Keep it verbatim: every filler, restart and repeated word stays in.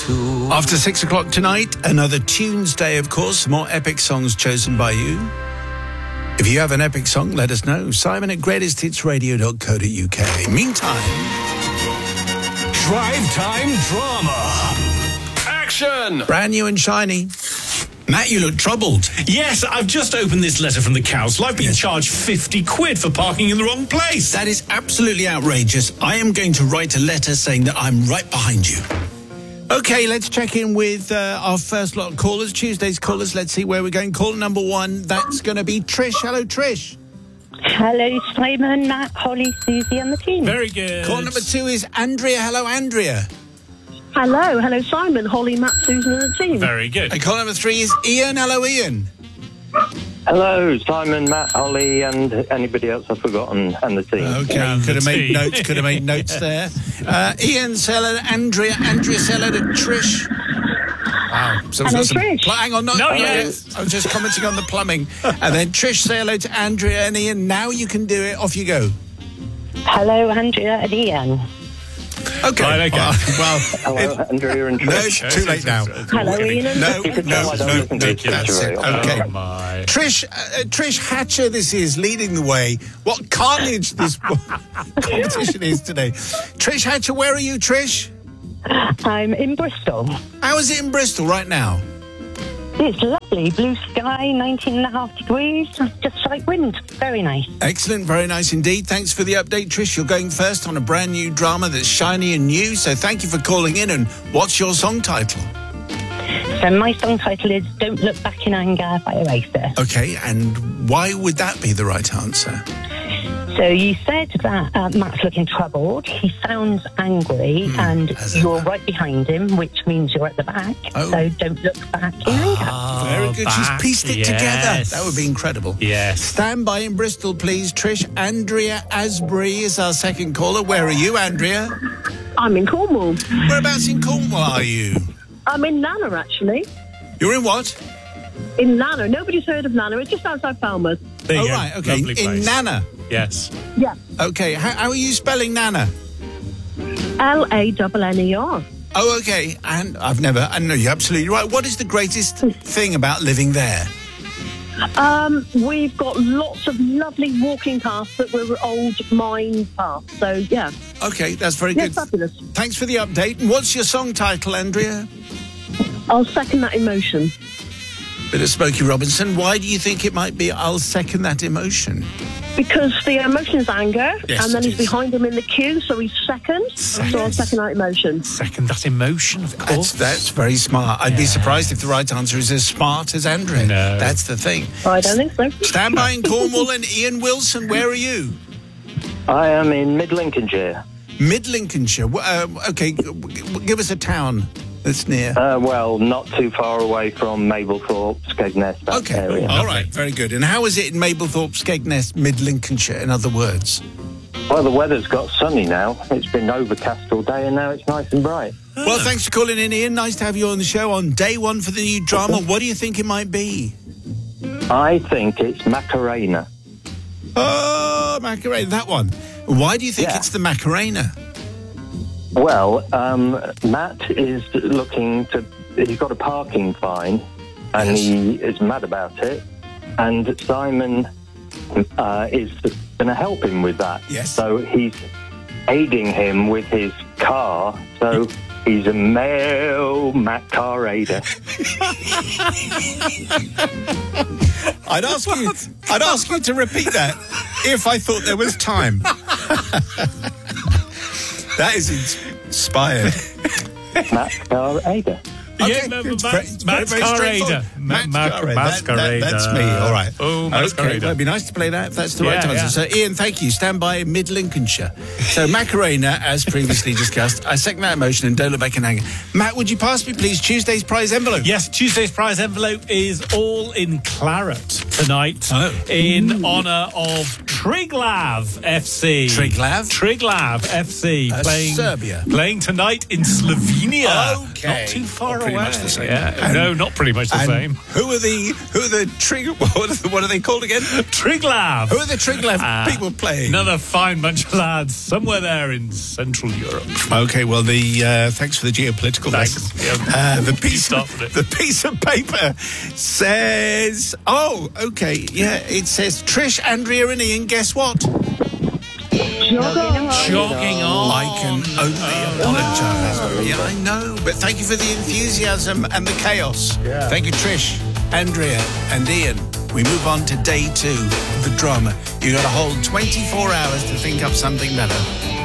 too. After six o'clock tonight, another Tunes Day, of course. More epic songs chosen by you. If you have an epic song, let us know. Simon at greatest hits radio dot co dot uk. Meantime, Drive Time Drama. Action! brand new and shiny. Matt, you look troubled. Yes, I've just opened this letter from the council. I've been charged fifty quid for parking in the wrong place. That is absolutely outrageous. I am going to write a letter saying that I'm right behind you. Okay, let's check in with uh, our first lot of callers, Tuesday's callers. Let's see where we're going. Caller number one, that's going to be Trish. Hello, Trish. Hello, Simon, Matt, Holly, Susie and the team. Very good. Caller number two is Andrea. Hello, Andrea. Hello, hello, Simon, Holly, Matt, Susan and the team. Very good. And caller number three is Ian. Hello, Ian. Hello, Simon, Matt, Holly, and anybody else I've forgotten, and the team. Okay, And could have the made team. notes. Could have made notes there. Uh, Ian, say hello to Andrea. Andrea, say hello to Trish. Wow. So Hello, Trish. Pl- hang on, not Not yet. yet. I was just commenting on the plumbing. And then Trish, say hello to Andrea and Ian. Now you can do it. Off you go. Hello, Andrea and Ian. Okay. Right, okay. Uh, well, Hello, Andrea and no, Trish. it's too late now. Hello, Ian and No, You can no, tell I don't no, listen to no, this that's it. history. Okay. Oh, my. Trish, uh, Trish Hatcher, this is leading the way. What carnage this competition is today. Trish Hatcher, where are you, Trish? I'm in Bristol. How is it in Bristol right now? It's lovely, blue sky, nineteen and a half degrees, just like wind. Very nice. Excellent, very nice indeed. Thanks for the update, Trish. You're going first on a brand new drama that's shiny and new, so thank you for calling in. And what's your song title? So my song title is Don't Look Back in Anger by Oasis. Okay, and why would that be the right answer? So you said that uh, Matt's looking troubled. He sounds angry, and as you're ever. right behind him, which means you're at the back. Oh. So don't look back in anger. Very good. She's back, pieced it yes. together. That would be incredible. Yes. Stand by in Bristol, please. Trish, Andrea Asbury is our second caller. Where are you, Andrea? I'm in Cornwall. Whereabouts in Cornwall are you? I'm in Nana, actually. You're in what? In Nana. Nobody's heard of Nana. It's just outside Falmouth. There you Oh, go. right, okay. Lovely In place. Nana. Yes. Yeah. Okay, how, how are you spelling Nana? L A N N E R. Oh, okay. And I've never, I know you're absolutely right. What is the greatest thing about living there? Um, we've got lots of lovely walking paths that were old mine paths. So, yeah. Okay, that's very Yeah, good. fabulous. Thanks for the update. And what's your song title, Andrea? I'll second that emotion. Bit of Smokey Robinson. Why do you think it might be I'll second that emotion? Because the emotion is anger, Yes, and then it he's is. behind him in the queue, so he's second. So I'll second that emotion. Second that emotion, of That's, course. that's very smart. I'd be surprised if the right answer is as smart as Andrea. No. That's the thing. I don't think so. Stand by in Cornwall. And Ian Wilson, where are you? I am in Mid Lincolnshire. Mid Lincolnshire. Uh, okay, g- g- give us a town that's near. Uh, well, not too far away from Mablethorpe, Skegness, that Okay, area. all right, very good. And how is it in Mablethorpe, Skegness, Mid Lincolnshire, in other words? Well, the weather's got sunny now. It's been overcast all day, and now it's nice and bright. Well, thanks for calling in, Ian. Nice to have you on the show on day one for the new drama. What do you think it might be? I think it's Macarena. Oh, Macarena, that one. Why do you think Yeah. it's the Macarena? Well, um, Matt is looking to... He's got a parking fine, and Yes. he is mad about it. And Simon uh, is going to help him with that. Yes. So he's aiding him with his car. So he's a male Matt car aider. I'd ask you. I'd ask you to repeat that if I thought there was time. That is inspired. Matt car aider. Yeah, no, it's Ma- very- it's very, very Masquerader. straightforward. Ma- Masquerader. ma- That- that- that's me. Masquerader. All right. Oh, Okay. Masquerader. Well, it'd be nice to play that if that's the Yeah, right answer. yeah. So, Ian, thank you. Stand by in Mid Lincolnshire. So, Macarena, as previously discussed. I second that emotion and don't look back in anger. Matt, would you pass me, please, Tuesday's prize envelope? Yes, Tuesday's prize envelope is all in claret. tonight Oh. in honour of Triglav F C. Triglav? Triglav F C Uh, playing Serbia. playing tonight in Slovenia. Okay. Not too far Not pretty away. much the same. Yeah. And- no, not pretty much the And same. who are the who are the trig? What are, the, what are they called again? Triglav. Who are the Triglav Ah, people playing? Another fine bunch of lads somewhere there in Central Europe. Okay, well, the uh, thanks for the geopolitical Thanks. lesson. Yeah. Uh, the You piece, start with it. the piece of paper says, "Oh, okay, yeah." It says Trish, Andrea, and Ian. Guess what? Jogging on. I can only apologise. Yeah, I know, but thank you for the enthusiasm and the chaos. Thank you, Trish, Andrea, and Ian. We move on to day two of the drama. You got a whole twenty-four hours to think up something better.